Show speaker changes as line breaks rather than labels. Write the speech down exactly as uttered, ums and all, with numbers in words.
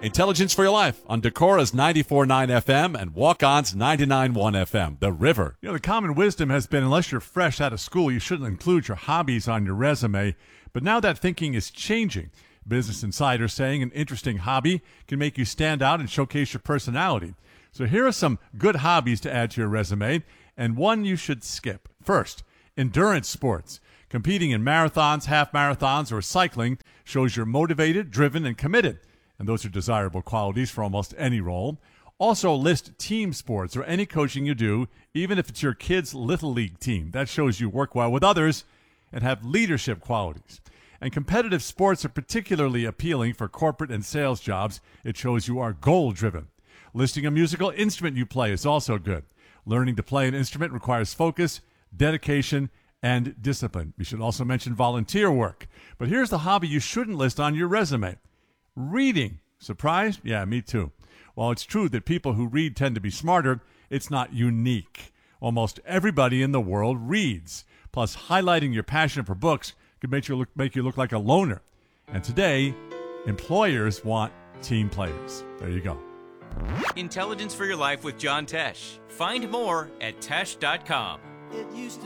Intelligence for Your Life on Decora's ninety-four point nine F M and Walk-On's ninety-nine point one F M, The River.
You know, the common wisdom has been unless you're fresh out of school, you shouldn't include your hobbies on your resume. But now that thinking is changing. Business Insider saying an interesting hobby can make you stand out and showcase your personality. So here are some good hobbies to add to your resume, and one you should skip. First, endurance sports. Competing in marathons, half marathons, or cycling shows you're motivated, driven, and committed. And those are desirable qualities for almost any role. Also list team sports or any coaching you do, even if it's your kid's little league team. That shows you work well with others and have leadership qualities. And competitive sports are particularly appealing for corporate and sales jobs. It shows you are goal-driven. Listing a musical instrument you play is also good. Learning to play an instrument requires focus, dedication, and discipline. We should also mention volunteer work. But here's the hobby you shouldn't list on your resume. Reading. Surprised? Yeah, me too. While it's true that people who read tend to be smarter, it's not unique. Almost everybody in the world reads. Plus, highlighting your passion for books could make you look, make you look like a loner. And today, employers want team players. There you go.
Intelligence for Your Life with John Tesh. Find more at tesh dot com.